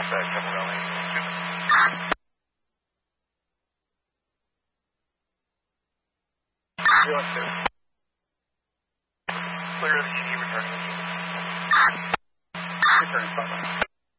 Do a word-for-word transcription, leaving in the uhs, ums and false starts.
with that couple rally. zero two. Clear the E D returning. Returning spot.